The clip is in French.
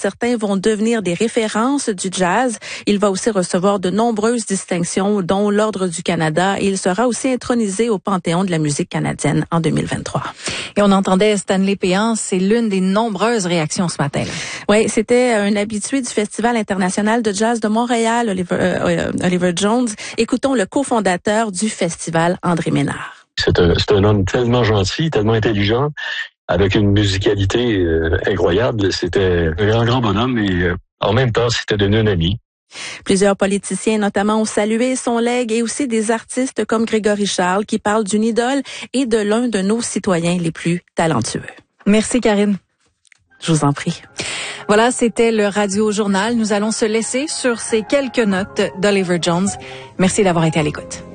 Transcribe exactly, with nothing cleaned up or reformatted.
certains vont devenir des références du jazz. Il va aussi recevoir de nombreuses distinctions, dont l'Ordre du Canada, et il sera aussi intronisé au Panthéon de la musique canadienne en deux mille vingt-trois. Et on entendait Stanley Péan, c'est l'une des nombreuses réactions ce matin. Oui, c'était un habitué du Festival international de jazz de Montréal, Oliver, euh, Oliver Jones. Écoutons le cofondateur du festival, André Ménard. C'est un, c'est un homme tellement gentil, tellement intelligent, avec une musicalité euh, incroyable. C'était un grand, grand bonhomme et euh, en même temps, c'était devenu un ami. Plusieurs politiciens notamment ont salué son legs et aussi des artistes comme Grégory Charles qui parlent d'une idole et de l'un de nos citoyens les plus talentueux. Merci Karine. Je vous en prie. Voilà, c'était le Radio Journal. Nous allons se laisser sur ces quelques notes d'Oliver Jones. Merci d'avoir été à l'écoute.